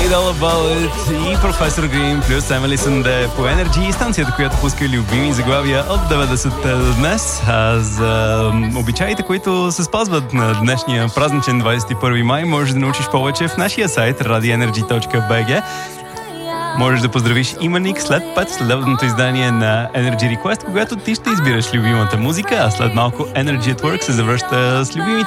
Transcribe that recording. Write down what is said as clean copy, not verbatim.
It All About It и Професор Грин плюс Emily Sande по Energy, станцията, която пуска любими заглавия от 90-те до днес. За обичаите, които се спазват на днешния празничен 21 май, можеш да научиш повече в нашия сайт radioenergy.bg. Можеш да поздравиш Иманик след 5 следобедното издание на Energy Request, когато ти ще избираш любимата музика, а след малко Energy at Work се завръща с любимите